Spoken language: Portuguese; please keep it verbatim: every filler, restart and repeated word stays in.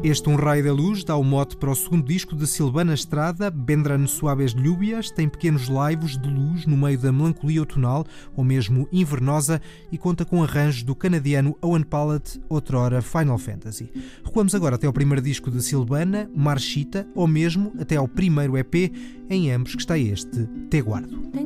Este Um Raio de Luz dá o mote para o segundo disco de Silvana Estrada. Vendrán Suaves Lluvias tem pequenos laivos de luz no meio da melancolia outonal, ou mesmo invernosa, e conta com arranjos do canadiano Owen Pallett, outrora Final Fantasy. Recuamos agora até ao primeiro disco de Silvana, Marchita, ou mesmo até ao primeiro E P, em ambos que está este Te Guardo.